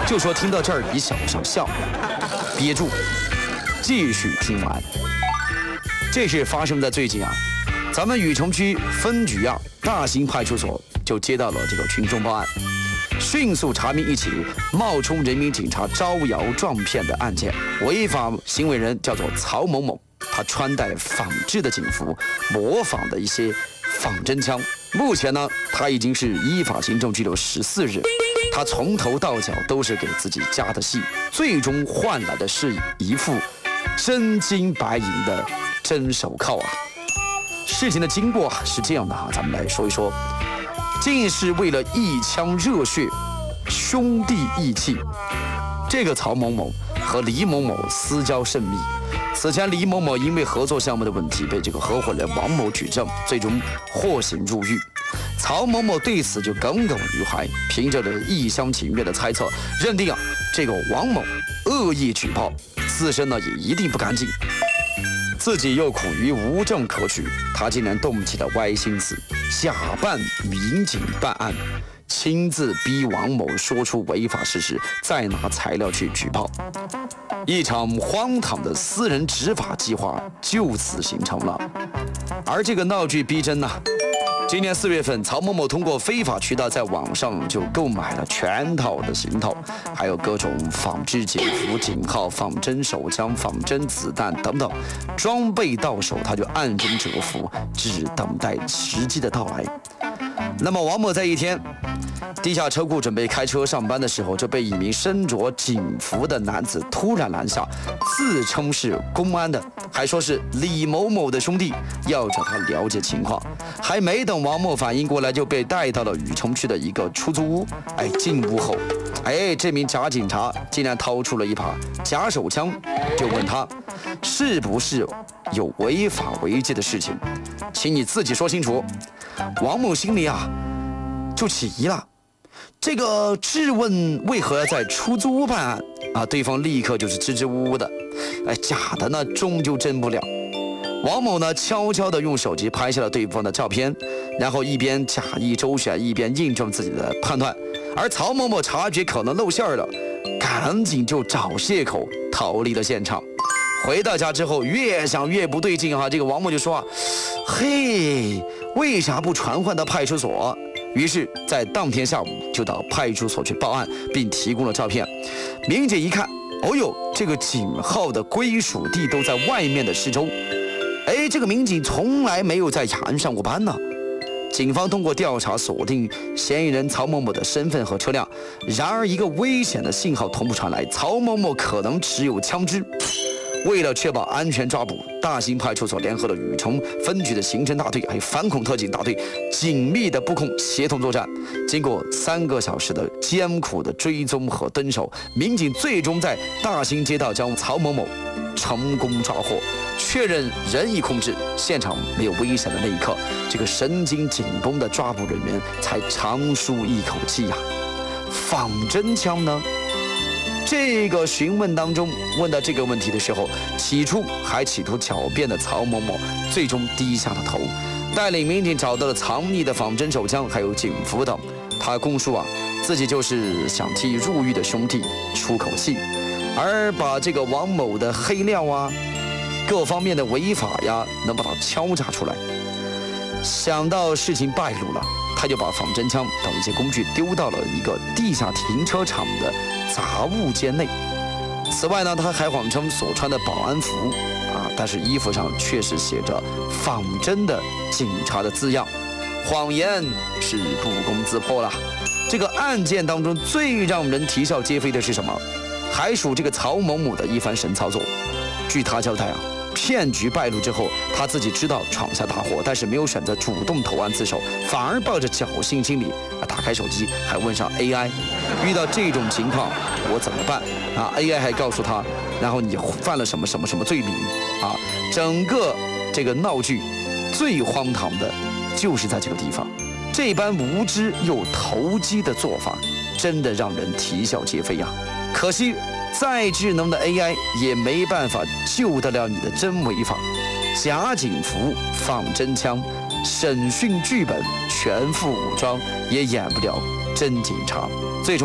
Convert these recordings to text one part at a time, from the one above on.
就说听到这儿你想不想笑？憋住，继续听完。这是发生在最近啊，咱们禹城区分局啊大兴派出所就接到了这个群众报案，迅速查明一起冒充人民警察招摇撞骗的案件。违法行为人叫做曹某某，他穿戴仿制的警服，模仿的一些仿真枪。目前呢，他已经是依法行政拘留14日。他从头到脚都是给自己加的戏，最终换来的是一副真金白银的真手铐啊！事情的经过是这样的咱们来说一说。竟是为了一腔热血，兄弟义气，这个曹某某和李某某私交甚密。此前李某某因为合作项目的问题被这个合伙人王某举证，最终获刑入狱。曹某某对此就耿耿于怀，凭着一厢情愿的猜测，认定这个王某恶意举报，自身呢也一定不干净。自己又苦于无证可取，他竟然动起了歪心思，假扮民警办案，亲自逼王某说出违法事实，再拿材料去举报。一场荒唐的私人执法计划就此形成了。而这个闹剧逼真今年4月份，曹某某通过非法渠道在网上就购买了全套的行头，还有各种仿制警服、警号、仿真手枪、仿真子弹等等，装备到手他就暗中蛰伏，只等待时机的到来。那么王某在一天地下车库准备开车上班的时候，就被一名身着警服的男子突然拦下，自称是公安的，还说是李某某的兄弟，要找他了解情况。还没等王某反应过来，就被带到了禹城区的一个出租屋。进屋后，这名假警察竟然掏出了一把假手枪，就问他是不是有违法违纪的事情，请你自己说清楚。王某心里就起疑了，这个质问为何要在出租屋办案对方立刻就是支支吾吾的，假的呢终究真不了。王某呢悄悄地用手机拍下了对方的照片，然后一边假意周旋，一边印证自己的判断。而曹某某察觉可能露馅了，赶紧就找借口逃离了现场。回到家之后，越想越不对劲这个王某就说嘿，为啥不传唤到派出所？于是，在当天下午就到派出所去报案，并提供了照片。民警一看，这个警号的归属地都在外面的市州。这个民警从来没有在雅安上过班呢。警方通过调查锁定嫌疑人曹某某的身份和车辆，然而一个危险的信号同步传来，曹某某可能持有枪支。为了确保安全抓捕，大兴派出所联合了禹城分局的刑侦大队还有反恐特警大队紧密的布控协同作战。经过3个小时的艰苦的追踪和蹲守，民警最终在大兴街道将曹某某成功抓获，确认人已控制，现场没有危险的那一刻，这个神经紧绷的抓捕人员才长舒一口气仿真枪呢？这个询问当中问到这个问题的时候，起初还企图狡辩的曹某某最终低下了头，带领民警找到了藏匿的仿真手枪还有警服等。他供述自己就是想替入狱的兄弟出口气，而把这个王某的黑料各方面的违法能把它敲诈出来。想到事情败露了，他就把仿真枪等一些工具丢到了一个地下停车场的杂物间内。此外呢，他还谎称所穿的保安服但是衣服上确实写着仿真的警察的字样。谎言是不攻自破了。这个案件当中最让人啼笑皆非的是什么？还属这个曹某某的一番神操作。据他交代骗局败露之后，他自己知道闯下大祸，但是没有选择主动投案自首，反而抱着侥幸心理打开手机，还问上 AI， 遇到这种情况我怎么办？AI 还告诉他，然后你犯了什么什么什么罪名整个这个闹剧最荒唐的就是在这个地方，这般无知又投机的做法，真的让人啼笑皆非可惜再智能的 AI 也没办法救得了你的真违法。假警服、仿真枪、审讯剧本、全副武装也演不了真警察。最终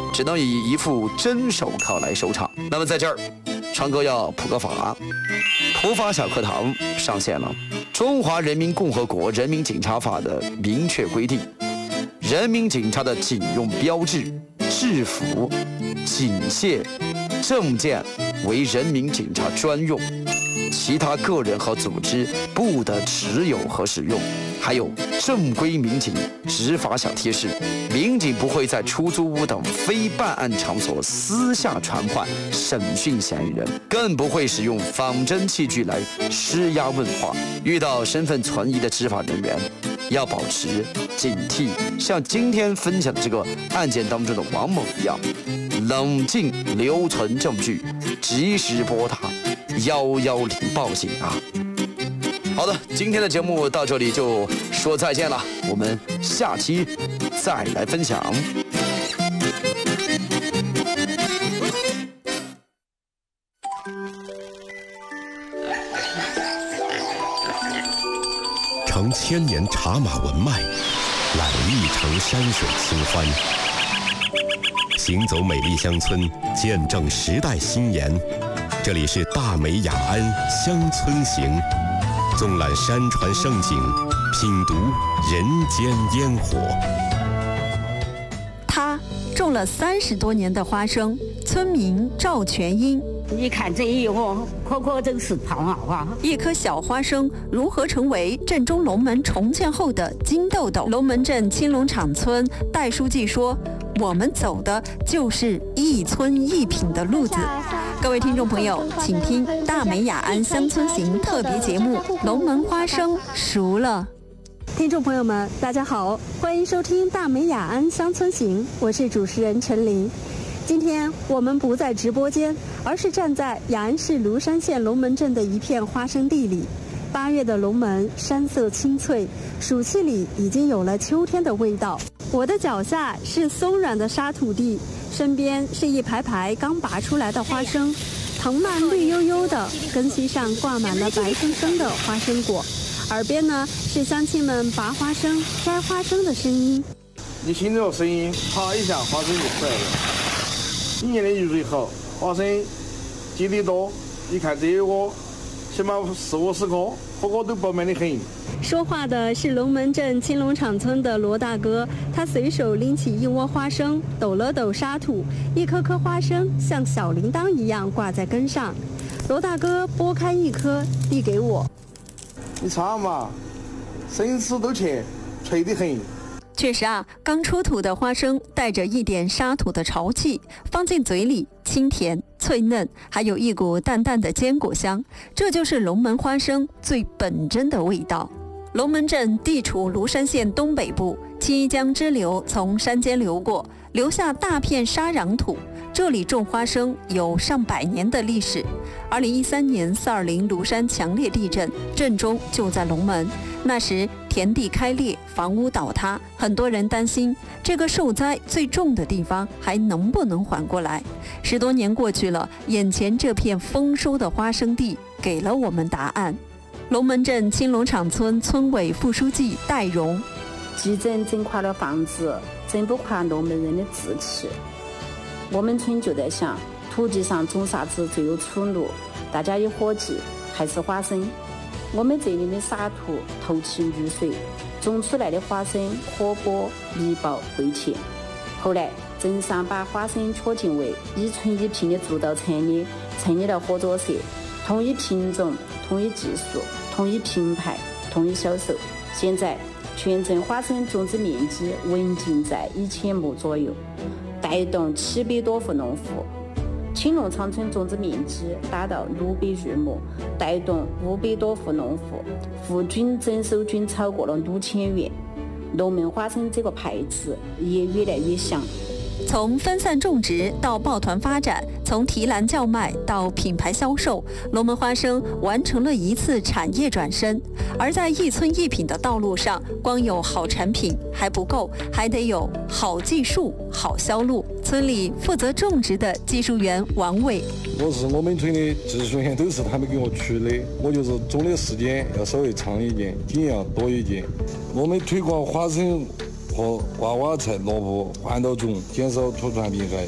只能以一副真手铐来收场。那么在这儿，川哥要普个法，普法小课堂上线了。中华人民共和国人民警察法的明确规定，人民警察的警用标志、制服、警械、证件为人民警察专用，其他个人和组织不得持有和使用。还有正规民警执法小贴士：民警不会在出租屋等非办案场所私下传唤、审讯嫌疑人，更不会使用仿真器具来施压问话。遇到身份存疑的执法人员，要保持警惕，像今天分享的这个案件当中的王某一样，冷静留存证据，及时拨打110报警啊！好的，今天的节目到这里就说再见了，我们下期再来分享。 承千年茶马文脉，揽一城山水清欢。行走美丽乡村，见证时代新颜。这里是大美雅安乡村行，纵览山川盛景，品读人间烟火。 他种了30多年的花生，村民赵全英。 你看这一窝，颗真是胖啊！ 一颗小花生如何成为镇中龙门重建后的金豆豆？龙门镇青龙场村戴书记说：“我们走的就是一村一品的路子。”各位听众朋友，请听《大美雅安乡村行》特别节目《龙门花生熟了》。 听众朋友们，大家好，欢迎收听《大美雅安乡村行》，我是主持人陈琳。今天我们不在直播间，而是站在雅安市芦山县龙门镇的一片花生地里。8月的龙门山色青翠，暑气里已经有了秋天的味道。我的脚下是松软的沙土地，身边是一排排刚拔出来的花生，藤蔓绿油油的，根系上挂满了白生生的花生果。耳边呢是乡亲们拔花生、摘花生的声音。 你听这个声音，啪一下，花生就出来了。一年的雨水好，花生结得多。你看这一窝，起码40-50颗，个个都饱满的很。 说话的是龙门镇青龙场村的罗大哥，他随手拎起一窝花生，抖了抖沙土，一颗颗花生像小铃铛一样挂在根上。罗大哥剥开一颗，递给我。 你尝嘛，生吃都甜，脆得很。 确实啊，刚出土的花生带着一点沙土的潮气，放进嘴里清甜脆嫩，还有一股淡淡的坚果香，这就是龙门花生最本真的味道。龙门镇地处芦山县东北部，七江支流从山间流过，留下大片沙壤土。这里种花生有上百年的历史。2013年420芦山强烈地震，震中就在龙门。那时田地开裂，房屋倒塌，很多人担心这个受灾最重的地方还能不能缓过来。10多年过去了，眼前这片丰收的花生地给了我们答案。龙门镇青龙场村村委副书记戴荣： 地震震垮了房子，震不垮龙门人的志气。我们村就在想，土地上种啥子最有出路？大家有伙计，还是花生。我们这里的沙土透气绿水，种出来的花生可剥、密薄、味甜。后来镇上把花生确定为一村一品的主导产业，成立了合作社，统一品种、统一技术、统一品牌、统一销售。现在全镇花生种植面积稳定在1000亩左右，带动700多户农户。青龙场村种植面积达到600余亩，带动500多户农户，户均整收均超过了6000元。龙门花生这个牌子也越来越响。 从分散种植到抱团发展，从提篮叫卖到品牌销售，龙门花生完成了一次产业转身。而在一村一品的道路上，光有好产品还不够，还得有好技术、好销路。村里负责种植的技术员王伟： 我是我们村的技术员，都是他们给我出的，我就是种的时间要稍微长一点，经验要多一点。我们推广花和娃娃菜、萝卜、黄豆种，减少土传病害。